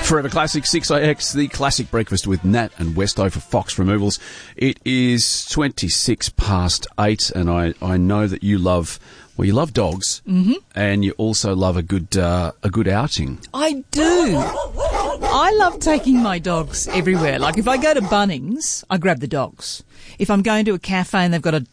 Forever Classic 6AX, the classic breakfast with Nat and Westo for Fox Removals. It is 26 past 8, and I know that you love dogs, and you also love a good outing. I do. I love taking my dogs everywhere. Like if I go to Bunnings, I grab the dogs. If I'm going to a cafe and they've got a